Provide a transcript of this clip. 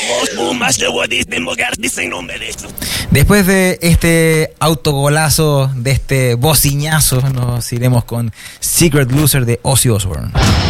Después de este autogolazo, de este bociñazo, nos iremos con Secret Loser de Ozzy Osbourne.